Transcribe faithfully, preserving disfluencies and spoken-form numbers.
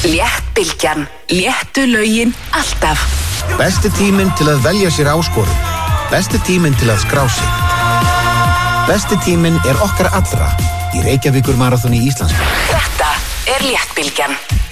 Léttbylgjan. Léttu lögin alltaf. Besti tíminn til að velja sér áskorun. Besti tíminn til að skrá sig. Besti tíminn er okkar allra í Reykjavíkur maraþoni Íslands. Þetta er Léttbylgjan.